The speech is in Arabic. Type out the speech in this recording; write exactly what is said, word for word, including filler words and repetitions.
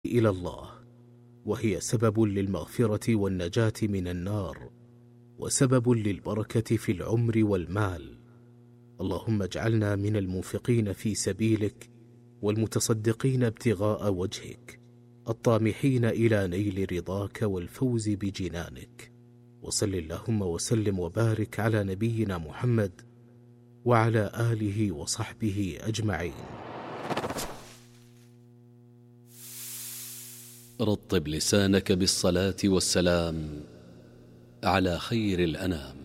إلى الله، وهي سبب للمغفرة والنجاة من النار، وسبب للبركة في العمر والمال. اللهم اجعلنا من المنفقين في سبيلك، والمتصدقين ابتغاء وجهك، الطامحين إلى نيل رضاك والفوز بجنانك. وصل اللهم وسلم وبارك على نبينا محمد وعلى آله وصحبه أجمعين. رطب لسانك بالصلاة والسلام على خير الأنام.